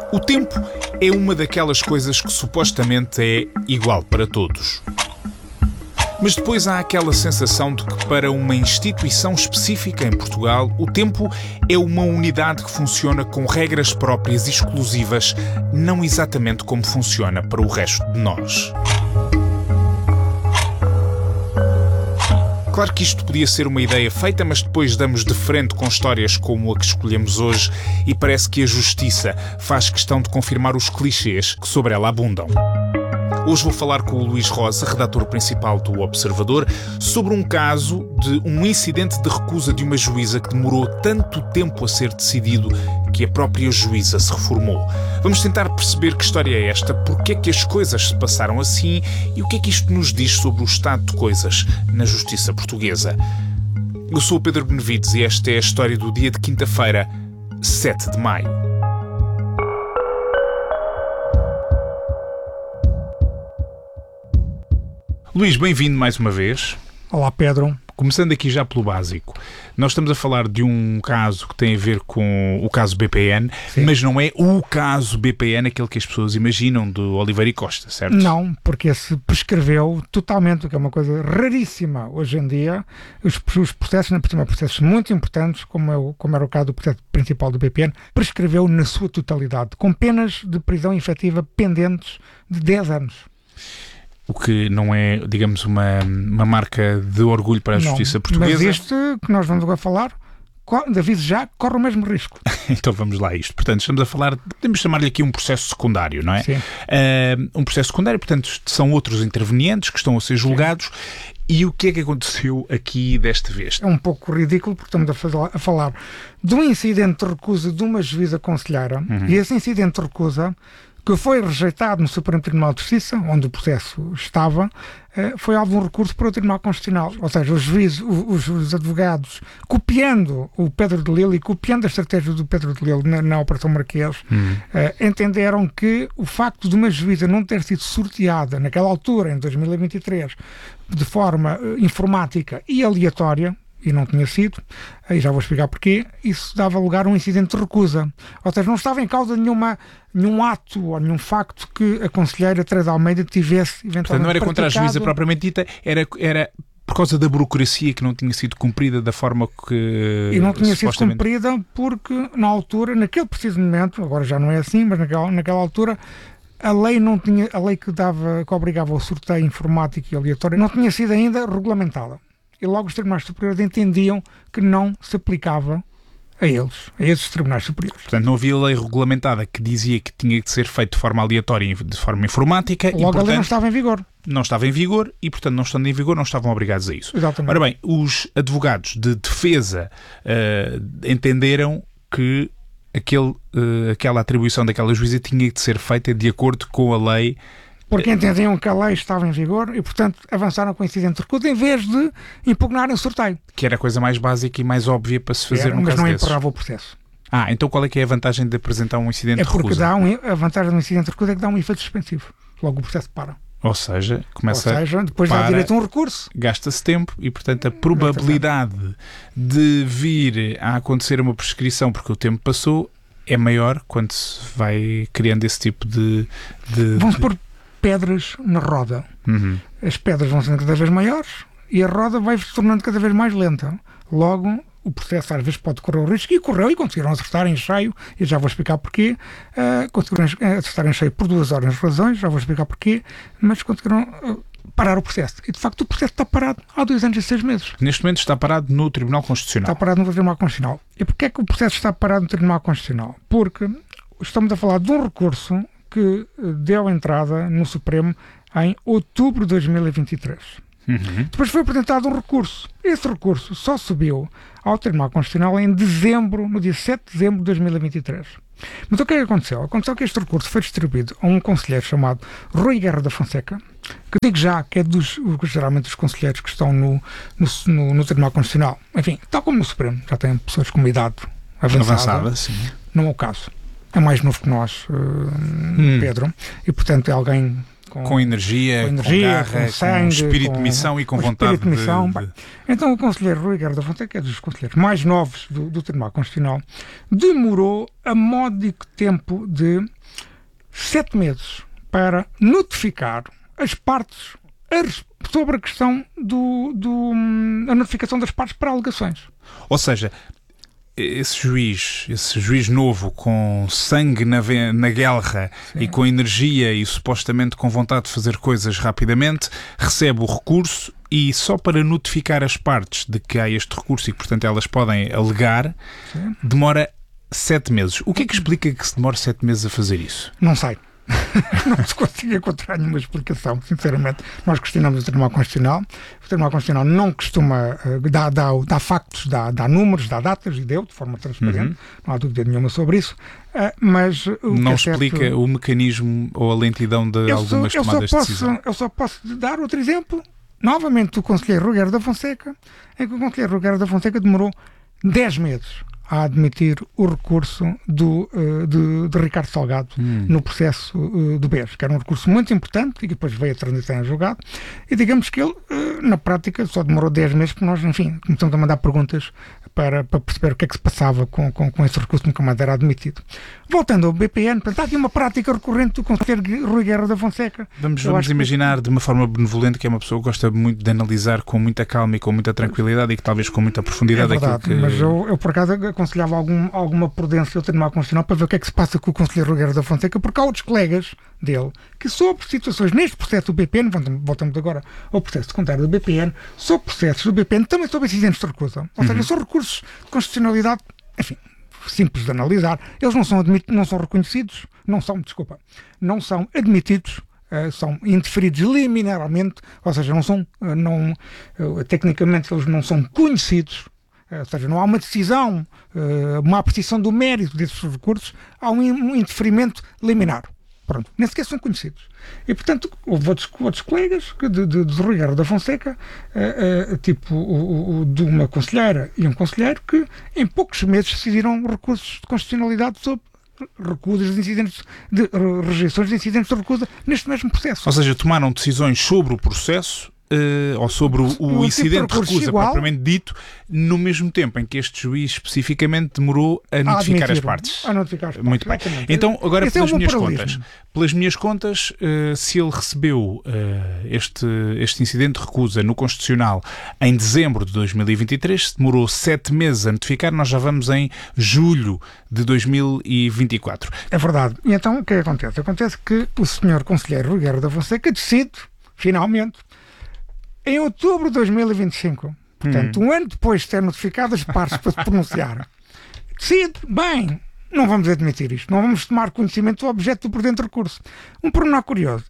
O tempo é uma daquelas coisas que supostamente é igual para todos. Mas depois há aquela sensação de que para uma instituição específica em Portugal, o tempo é uma unidade que funciona com regras próprias e exclusivas, não exatamente como funciona para o resto de nós. Claro que isto podia ser uma ideia feita, mas depois damos de frente com histórias como a que escolhemos hoje e parece que a justiça faz questão de confirmar os clichês que sobre ela abundam. Hoje vou falar com o Luís Rosa, redator principal do Observador, sobre um caso de um incidente de recusa de uma juíza que demorou tanto tempo a ser decidido que a própria juíza se reformou. Vamos tentar perceber que história é esta, porque é que as coisas se passaram assim e o que é que isto nos diz sobre o estado de coisas na justiça portuguesa. Eu sou o Pedro Benevides e esta é a história do dia de quinta-feira, 7 de maio. Luís, bem-vindo mais uma vez. Olá, Pedro. Começando aqui já pelo básico. Nós estamos a falar de um caso que tem a ver com o caso BPN, sim, mas não é o caso BPN aquele que as pessoas imaginam do Oliveira e Costa, certo? Não, porque esse prescreveu totalmente, o que é uma coisa raríssima hoje em dia. Os processos, na primeira, processos muito importantes, como era o caso do processo principal do BPN, prescreveu na sua totalidade, com penas de prisão efetiva pendentes de 10 anos. O que não é, digamos, uma marca de orgulho para a justiça portuguesa. Mas este que nós vamos agora falar, de aviso já, corre o mesmo risco. Então vamos lá a isto. Portanto, estamos a falar, podemos chamar-lhe aqui um processo secundário, não é? Sim. Um processo secundário, portanto, são outros intervenientes que estão a ser julgados. Sim. E o que é que aconteceu aqui desta vez? É um pouco ridículo, porque estamos a falar de um incidente de recusa de uma juíza conselheira, e esse incidente de recusa, que foi rejeitado no Supremo Tribunal de Justiça, onde o processo estava, foi alvo de um recurso para o Tribunal Constitucional. Ou seja, os advogados, copiando o Pedro de Lille e copiando a estratégia do Pedro de Lille na Operação Marquês, entenderam que o facto de uma juíza não ter sido sorteada naquela altura, em 2023, de forma informática e aleatória, e não tinha sido, aí já vou explicar porquê, isso dava lugar a um incidente de recusa. Ou seja, não estava em causa nenhum ato ou nenhum facto que a conselheira Teresa Almeida tivesse eventualmente Portanto, não era contra praticado. A juíza propriamente dita, era por causa da burocracia que não tinha sido cumprida da forma que... E não tinha sido cumprida porque, na altura, naquele preciso momento, agora já não é assim, mas naquela altura, a lei que obrigava ao sorteio informático e aleatório não tinha sido ainda regulamentada. E logo os tribunais superiores entendiam que não se aplicava a esses tribunais superiores. Portanto, não havia lei regulamentada que dizia que tinha de ser feito de forma aleatória e de forma informática. Logo, e, portanto, a lei não estava em vigor. Não estava em vigor e, portanto, não estando em vigor, não estavam obrigados a isso. Exatamente. Ora bem, os advogados de defesa entenderam que aquela atribuição daquela juíza tinha de ser feita de acordo com a lei. Porque entendiam que a lei estava em vigor e, portanto, avançaram com o incidente de recusa em vez de impugnarem o sorteio. Que era a coisa mais básica e mais óbvia para se fazer num caso desses. Mas não empurrava o processo. Então qual é que é a vantagem de apresentar um incidente de recusa? A vantagem do incidente de recusa é que dá um efeito suspensivo. Logo o processo para. Ou seja, depois dá direito a um recurso. Gasta-se tempo e, portanto, a probabilidade de vir a acontecer uma prescrição porque o tempo passou é maior quando se vai criando esse tipo de... Vamos pôr pedras na roda. As pedras vão sendo cada vez maiores e a roda vai se tornando cada vez mais lenta. Logo, o processo às vezes pode correr o risco, e correu, e conseguiram acertar em cheio, e já vou explicar porquê. Conseguiram acertar em cheio por 2 horas razões, já vou explicar porquê, mas conseguiram parar o processo. E de facto o processo está parado há 2 anos e 6 meses. Neste momento está parado no Tribunal Constitucional. Está parado no Tribunal Constitucional. E porquê é que o processo está parado no Tribunal Constitucional? Porque estamos a falar de um recurso que deu entrada no Supremo em outubro de 2023. Depois foi apresentado um recurso. Esse recurso só subiu ao Tribunal Constitucional em dezembro, no dia 7 de dezembro de 2023. Mas o que é que aconteceu? Aconteceu que este recurso foi distribuído a um conselheiro chamado Rui Guerra da Fonseca, que digo já que é geralmente dos conselheiros que estão no Tribunal Constitucional. Enfim, tal como no Supremo, já tem pessoas com uma idade avançada. Sim. Não é o caso. É mais novo que nós, Pedro, e portanto é alguém com energia, com garra, com sangue, com espírito de missão e com vontade de missão. Então o conselheiro Rui Guerra da Fonseca, é dos conselheiros mais novos do Tribunal Constitucional, demorou a módico tempo de 7 meses para notificar as partes sobre a questão da notificação das partes para alegações. Ou seja, esse juiz novo, com sangue na guerra e com energia e supostamente com vontade de fazer coisas rapidamente, recebe o recurso e só para notificar as partes de que há este recurso e que, portanto, elas podem alegar, demora 7 meses. O que é que explica que se demore 7 meses a fazer isso? Não sei. Não se consegue encontrar nenhuma explicação, sinceramente. Nós questionamos o Tribunal Constitucional. O Tribunal Constitucional não costuma dá factos, dá números, dá datas, e deu de forma transparente, não há dúvida nenhuma sobre isso, mas não explica o mecanismo ou a lentidão de algumas tomadas de decisão. Eu só posso dar outro exemplo, novamente do conselheiro Rui Guerra da Fonseca, em que o conselheiro Rui Guerra da Fonseca demorou 10 meses a admitir o recurso de Ricardo Salgado no processo do BES, que era um recurso muito importante e que depois veio a transitar em julgado, e digamos que ele, na prática, só demorou 10 meses, porque nós, enfim, começamos a mandar perguntas para perceber o que é que se passava com esse recurso, nunca mais era admitido. Voltando ao BPN, portanto, há aqui uma prática recorrente do conselheiro Rui Guerra da Fonseca. Vamos imaginar de uma forma benevolente que é uma pessoa que gosta muito de analisar com muita calma e com muita tranquilidade e que talvez com muita profundidade. É verdade, mas eu por acaso aconselhava alguma prudência ao Tribunal Constitucional para ver o que é que se passa com o conselheiro Rui Guerra da Fonseca, porque há outros colegas dele que, sobre situações neste processo do BPN, voltamos agora ao processo secundário do BPN, sobre processos do BPN, também sobre incidentes de recusa. Ou seja, são recursos de constitucionalidade, enfim, simples de analisar. Eles não são reconhecidos, não são admitidos, são indeferidos liminarmente, ou seja, tecnicamente eles não são conhecidos. Ou seja, não há uma decisão, uma apreciação do mérito desses recursos, há um indeferimento liminar. Pronto, nem sequer são conhecidos. E, portanto, houve outros colegas de Rui Guerra da Fonseca, tipo de uma conselheira e um conselheiro, que em poucos meses decidiram recursos de constitucionalidade sobre recusas de incidentes, de rejeições de incidentes de recusa neste mesmo processo. Ou seja, tomaram decisões sobre o processo ou sobre o incidente de recusa propriamente dito, no mesmo tempo em que este juiz especificamente demorou a notificar as partes. Muito bem. Então, agora pelas minhas contas, se ele recebeu este incidente de recusa no Constitucional em dezembro de 2023, se demorou 7 meses a notificar, nós já vamos em julho de 2024. É verdade. E então o que acontece? Acontece que o senhor conselheiro Rui Guerra da Fonseca decide, finalmente, em outubro de 2025, portanto, um ano depois de ter notificado as partes para se pronunciar, decide, bem, não vamos admitir isto, não vamos tomar conhecimento do objeto do presente recurso. Um pormenor curioso,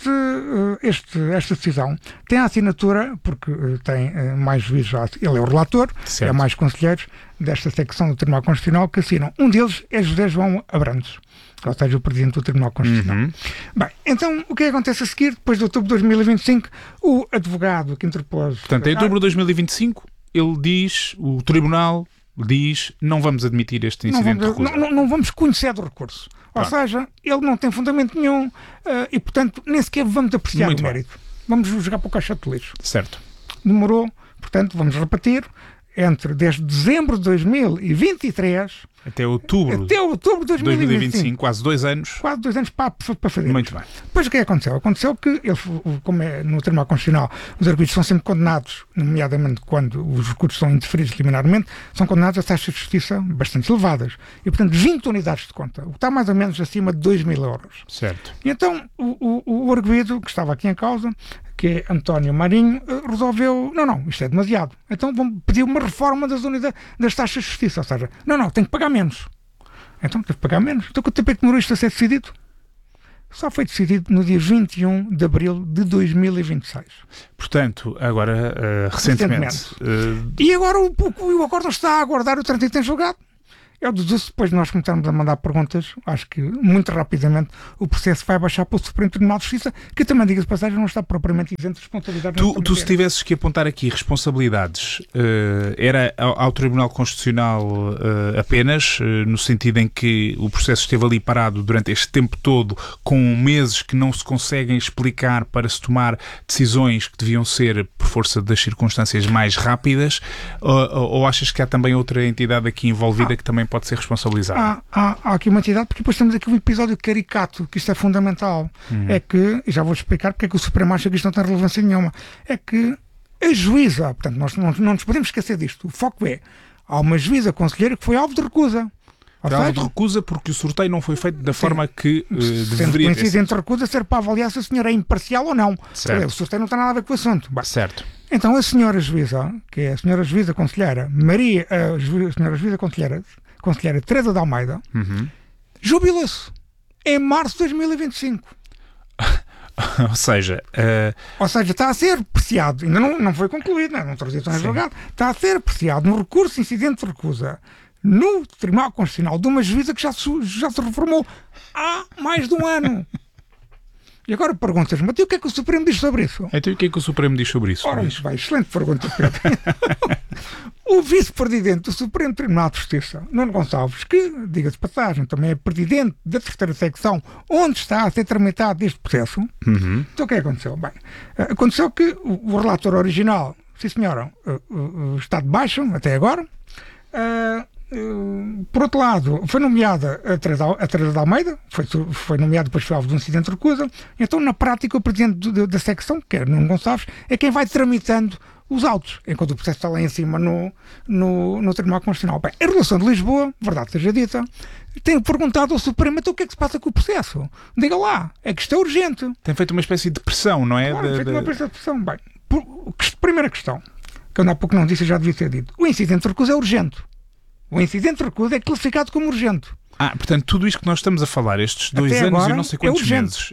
esta decisão tem a assinatura, porque tem mais juízes, ele é o relator, é mais conselheiros desta secção do Tribunal Constitucional que assinam. Um deles é José João Abrantes, ou seja, o Presidente do Tribunal Constitucional. Bem, então, o que acontece a seguir? Depois de outubro de 2025, o advogado que interpôs... Portanto, em outubro de 2025, o Tribunal diz, não vamos admitir este incidente de recusa. Não vamos conhecer do recurso. Ou seja, ele não tem fundamento nenhum e, portanto, nem sequer vamos apreciar o mérito. Vamos jogar para o caixote de lixo. Certo. Demorou, portanto, vamos repetir, desde dezembro de 2023 até outubro de 2025, quase 2 anos. Quase 2 anos para fazer. Muito bem. Depois o que aconteceu? Aconteceu que, como é no Tribunal Constitucional, os arguidos são sempre condenados, nomeadamente quando os recursos são indeferidos liminarmente, são condenados a taxas de justiça bastante elevadas. E, portanto, 20 unidades de conta, o que está mais ou menos acima de 2.000 euros. Certo. E então, o arguido, que estava aqui em causa, que é António Marinho, resolveu, não, isto é demasiado. Então vamos pedir uma reforma das taxas de justiça. Ou seja, não, tem que pagar menos. Então tem que pagar menos. Então quanto tempo é que demorou isto a ser decidido? Só foi decidido no dia 21 de abril de 2026. Portanto, agora, recentemente. E agora o acórdão está a aguardar o trânsito em julgado. Eu deduzo, depois de nós começarmos a mandar perguntas, acho que muito rapidamente o processo vai baixar para o Supremo Tribunal de Justiça, que também, diga-se de passagem, não está propriamente isento de responsabilidade. Tu se tivesses que apontar aqui responsabilidades, era ao Tribunal Constitucional apenas, no sentido em que o processo esteve ali parado durante este tempo todo, com meses que não se conseguem explicar para se tomar decisões que deviam ser, por força das circunstâncias, mais rápidas, ou achas que há também outra entidade aqui envolvida que também pode ser responsabilizada? Há aqui uma entidade, porque depois temos aqui um episódio caricato, que isto é fundamental. É que, e já vou explicar porque é que o Supremo acha que isto não tem relevância nenhuma, é que a juíza, portanto, nós não nos podemos esquecer disto, o foco é, há uma juíza conselheira que foi alvo de recusa. Alvo de recusa porque o sorteio não foi feito da forma que deveria ter. Coincidente de recusa ser para avaliar se a senhora é imparcial ou não. Certo. O sorteio não tem nada a ver com o assunto. Certo. Então a senhora juíza, que é a senhora juíza conselheira senhora juíza conselheira Teresa de Almeida, jubilou-se em março de 2025. Ou seja, está a ser apreciado, ainda não foi concluído, não trazido em julgado, está a ser apreciado no recurso incidente de recusa no Tribunal Constitucional de uma juíza que já se reformou há mais de um ano. E agora perguntas-me, o que é que o Supremo diz sobre isso? Então o que é que o Supremo diz sobre isso? Ora, excelente pergunta, Pedro. O vice-presidente do Supremo Tribunal de Justiça, Nuno Gonçalves, que, diga-se de passagem, também é presidente da terceira secção, onde está a ser tramitado este processo. Então o que é que aconteceu? Bem, aconteceu que o relator original, sim senhora, está de baixo até agora. Por outro lado, foi nomeada a Teresa de Almeida, foi nomeada depois foi alvo de um incidente de recusa. Então, na prática, o presidente da secção, que é Nuno Gonçalves, é quem vai tramitando os autos, enquanto o processo está lá em cima no Tribunal Constitucional. Bem, a relação de Lisboa, verdade seja dita, tem perguntado ao Supremo, então o que é que se passa com o processo? Diga lá, é que isto é urgente. Tem feito uma espécie de pressão, não é? Claro, feito uma espécie de pressão. Bem, primeira questão, que eu há pouco não disse e já devia ter dito. O incidente de recusa é urgente. O incidente de recusa é classificado como urgente. Portanto, tudo isto que nós estamos a falar, estes 2 anos e não sei quantos meses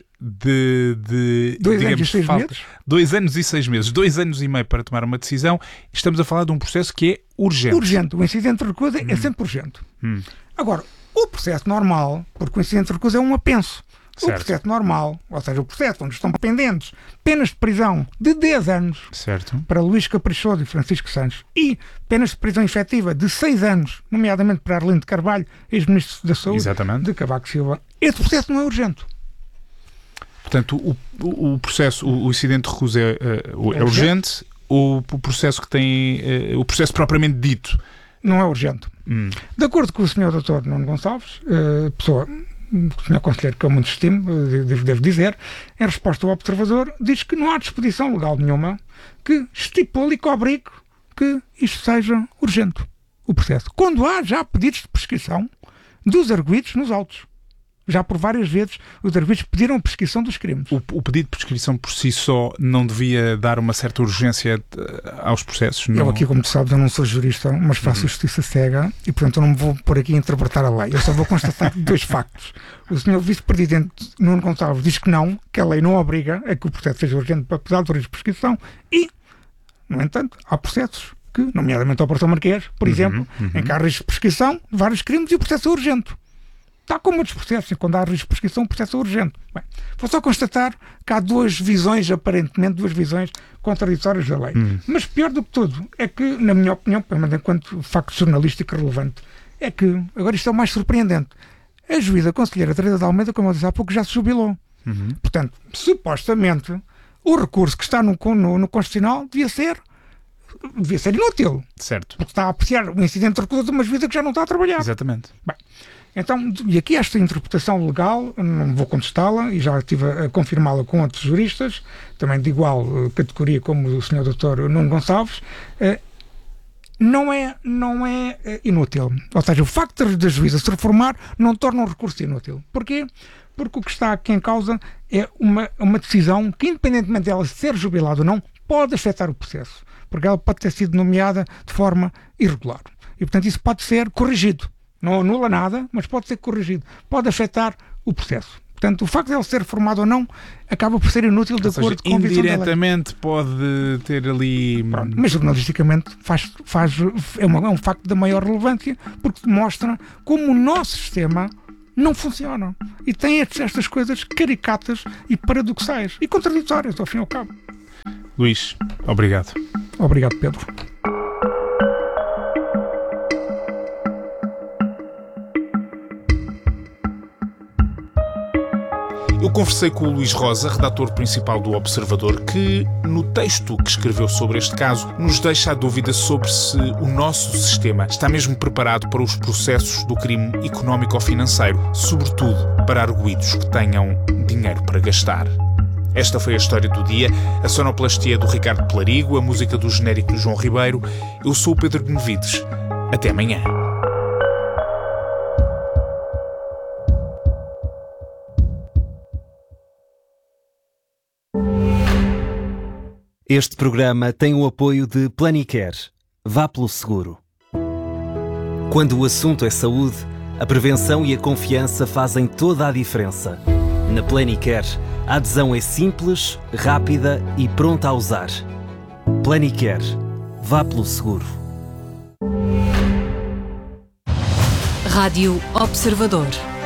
de 2 anos e 6 meses? 2 anos e 6 meses, 2 anos e meio para tomar uma decisão, estamos a falar de um processo que é urgente. Urgente. O incidente de recusa é sempre urgente. Agora, o processo normal, porque o incidente de recusa é um apenso. O processo normal, ou seja, o processo onde estão pendentes penas de prisão de 10 anos para Luís Caprichoso e Francisco Santos e penas de prisão efetiva de 6 anos, nomeadamente para Arlindo de Carvalho, ex-ministro da Saúde, de Cavaco Silva. Esse processo não é urgente. Portanto, o processo, o incidente de recusa é urgente, o processo que tem, o processo propriamente dito não é urgente. De acordo com o Sr. Dr. Nuno Gonçalves, pessoa, o Sr. Conselheiro que eu muito estimo, devo dizer, em resposta ao Observador, diz que não há disposição legal nenhuma que estipule e que obrigue que isto seja urgente, o processo. Quando há já pedidos de prescrição dos arguidos nos autos. Já por várias vezes os arguidos pediram prescrição dos crimes. O pedido de prescrição por si só não devia dar uma certa urgência aos processos? Não? Eu aqui, como tu sabes, eu não sou jurista, mas faço justiça cega e, portanto, eu não me vou por aqui a interpretar a lei. Eu só vou constatar 2 factos. O Sr. Vice-Presidente Nuno Gonçalves diz que a lei não obriga a que o processo seja urgente para apesar do risco de prescrição e, no entanto, há processos que, nomeadamente a Operação Marquês, por exemplo, em que há risco de prescrição de vários crimes e o processo é urgente. Está como outros processos, quando há risco de prescrição, o processo é urgente. Bem, vou só constatar que há 2 visões, aparentemente, 2 visões contraditórias da lei. Mas pior do que tudo é que, na minha opinião, pelo menos enquanto facto jornalístico relevante, é que, agora isto é o mais surpreendente, a juíza conselheira Teresa de Almeida, como eu disse há pouco, já se jubilou. Portanto, supostamente, o recurso que está no Constitucional devia ser inútil. Certo. Porque está a apreciar o incidente de recusa de uma juíza que já não está a trabalhar. Exatamente. Bem, então, e aqui esta interpretação legal, não vou contestá-la e já estive a confirmá-la com outros juristas, também de igual categoria como o Sr. Dr. Nuno Gonçalves, não é inútil. Ou seja, o facto da juíza se reformar não torna um recurso inútil. Porquê? Porque o que está aqui em causa é uma decisão que, independentemente dela ser jubilada ou não, pode afetar o processo. Porque ela pode ter sido nomeada de forma irregular. E, portanto, isso pode ser corrigido. Não anula nada, mas pode ser corrigido. Pode afetar o processo. Portanto, o facto de ele ser formado ou não acaba por ser inútil de acordo com a visão da lei. Indiretamente pode ter ali... Pronto, mas jornalisticamente é um facto da maior relevância, porque demonstra como o nosso sistema não funciona e tem estas coisas caricatas e paradoxais e contraditórias, ao fim e ao cabo. Luís, obrigado. Obrigado, Pedro. Eu conversei com o Luís Rosa, redator principal do Observador, que, no texto que escreveu sobre este caso, nos deixa a dúvida sobre se o nosso sistema está mesmo preparado para os processos do crime económico ou financeiro, sobretudo para arguidos que tenham dinheiro para gastar. Esta foi a história do dia, a sonoplastia do Ricardo Pelarigo, a música do genérico do João Ribeiro. Eu sou o Pedro Benevides. Até amanhã. Este programa tem o apoio de Planicare. Vá pelo seguro. Quando o assunto é saúde, a prevenção e a confiança fazem toda a diferença. Na Planicare, a adesão é simples, rápida e pronta a usar. Planicare. Vá pelo seguro. Rádio Observador.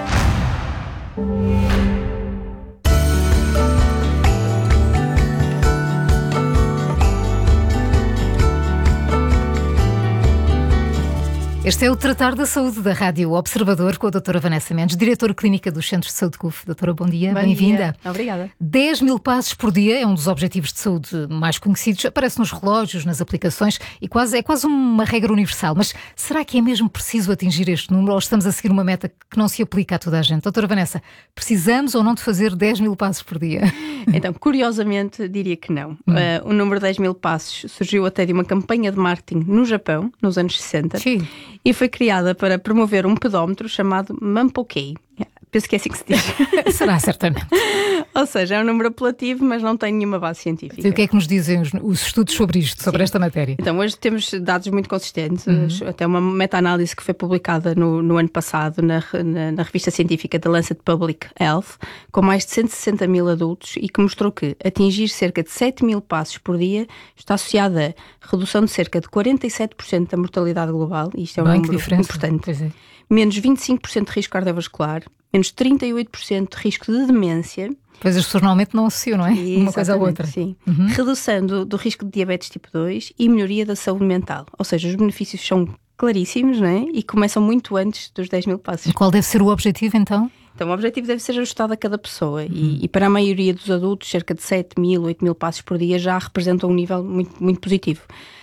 Este é o Tratar da Saúde da Rádio Observador com a doutora Vanessa Mendes, diretora clínica dos Centros de Saúde CUF. Doutora, bom dia, bem-vinda. Obrigada. 10 mil passos por dia é um dos objetivos de saúde mais conhecidos, aparece nos relógios, nas aplicações e é quase uma regra universal. Mas será que é mesmo preciso atingir este número ou estamos a seguir uma meta que não se aplica a toda a gente? Doutora Vanessa, precisamos ou não de fazer 10 mil passos por dia? Então, curiosamente, diria que não. O número de 10 mil passos surgiu até de uma campanha de marketing no Japão, nos anos 60. Sim. E foi criada para promover um pedómetro chamado Mampokei. Penso que é assim que se diz. Será, certamente. Ou seja, é um número apelativo, mas não tem nenhuma base científica. E o que é que nos dizem os estudos sobre isto, sobre esta matéria? Então, hoje temos dados muito consistentes, até uma meta-análise que foi publicada no ano passado na revista científica The Lancet Public Health, com mais de 160 mil adultos e que mostrou que atingir cerca de 7 mil passos por dia está associado a redução de cerca de 47% da mortalidade global, e isto é um número importante. Pois é. Menos 25% de risco cardiovascular, menos 38% de risco de demência. Pois as pessoas normalmente não associam, não é? Uma coisa à outra. Sim. Redução do risco de diabetes tipo 2 e melhoria da saúde mental. Ou seja, os benefícios são claríssimos, não é? E começam muito antes dos 10 mil passos. E qual deve ser o objetivo, então? Então, o objetivo deve ser ajustado a cada pessoa e para a maioria dos adultos, cerca de 7 mil, 8 mil passos por dia já representam um nível muito, muito positivo.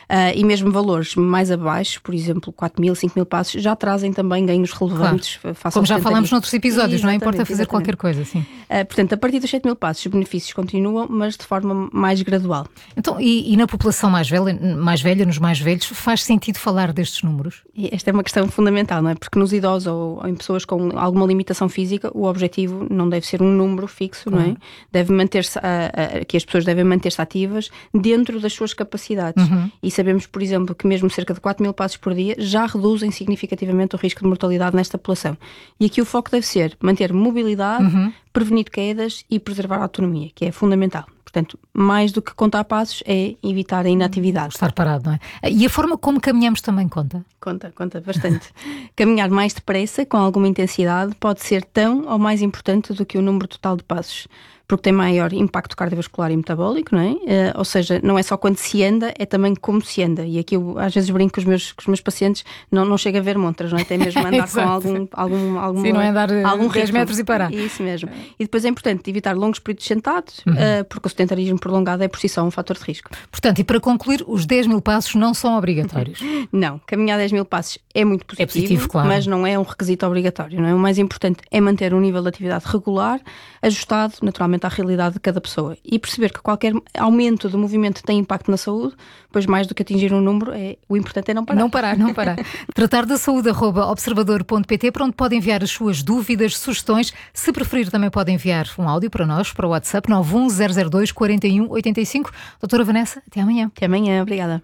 E mesmo valores mais abaixo, por exemplo, 4 mil, 5 mil passos, já trazem também ganhos relevantes. Claro. Como já falámos noutros episódios, não importa fazer qualquer coisa, sim. Portanto, a partir dos 7 mil passos, os benefícios continuam, mas de forma mais gradual. Então, e na população mais velha, nos mais velhos, faz sentido falar destes números? E esta é uma questão fundamental, não é? Porque nos idosos ou em pessoas com alguma limitação física, o objetivo não deve ser um número fixo, não é? Deve manter-se, que as pessoas devem manter-se ativas dentro das suas capacidades. E sabemos, por exemplo, que mesmo cerca de 4 mil passos por dia já reduzem significativamente o risco de mortalidade nesta população. E aqui o foco deve ser manter mobilidade, prevenir quedas e preservar a autonomia, que é fundamental. Portanto, mais do que contar passos é evitar a inatividade. Estar parado, não é? E a forma como caminhamos também conta? Conta bastante. Caminhar mais depressa, com alguma intensidade, pode ser tão ou mais importante do que o número total de passos, porque tem maior impacto cardiovascular e metabólico, não é? Ou seja, não é só quando se anda, é também como se anda. E aqui eu às vezes brinco com os meus pacientes, não chega a ver montras, não é? Tem mesmo andar com algum Sim, não é andar algum 10 metros e parar. Isso mesmo. E depois é importante evitar longos períodos sentados, porque o sedentarismo prolongado é por si só um fator de risco. Portanto, e para concluir, os 10 mil passos não são obrigatórios? Não, caminhar 10 mil passos é muito positivo, claro. Mas não é um requisito obrigatório, não é? O mais importante é manter um nível de atividade regular, ajustado naturalmente à realidade de cada pessoa e perceber que qualquer aumento de movimento tem impacto na saúde, pois mais do que atingir um número, o importante é não parar. Não parar. Tratar da saúde @observador.pt, para onde pode enviar as suas dúvidas, sugestões. Se preferir, também pode enviar um áudio para nós, para o WhatsApp 91002 41 85. Doutora Vanessa, até amanhã. Até amanhã, obrigada.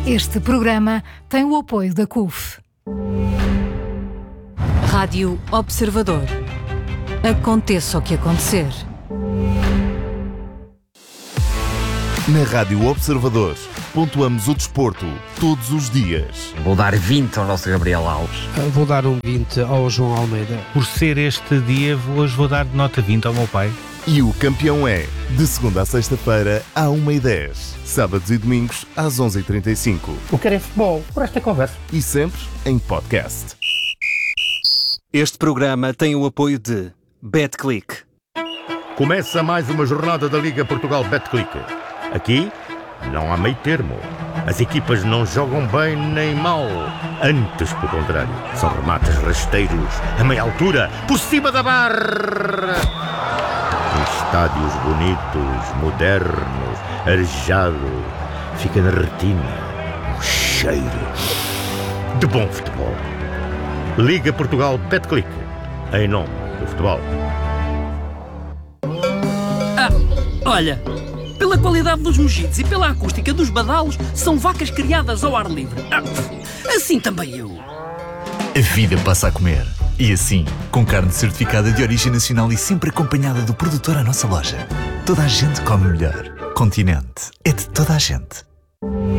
Este programa tem o apoio da CUF. Rádio Observador. Aconteça o que acontecer. Na Rádio Observador, pontuamos o desporto todos os dias. Vou dar 20 ao nosso Gabriel Alves. Vou dar um 20 ao João Almeida. Por ser este dia, hoje vou dar nota 20 ao meu pai. E o campeão é, de segunda a sexta-feira, à 1h10. Sábados e domingos, às 11h35. O que é futebol, por esta conversa. E sempre em podcast. Este programa tem o apoio de BetClick. Começa mais uma jornada da Liga Portugal BetClick. Aqui não há meio termo. As equipas não jogam bem nem mal. Antes, pelo contrário, são remates rasteiros, a meia altura, por cima da barra. Em estádios bonitos, modernos, arejado, fica na retina um cheiro de bom futebol. Liga Portugal BetClick, em nome do futebol. Olha, pela qualidade dos mojitos e pela acústica dos badalos, são vacas criadas ao ar livre. Assim também eu. A vida passa a comer. E assim, com carne certificada de origem nacional e sempre acompanhada do produtor à nossa loja. Toda a gente come melhor. Continente é de toda a gente.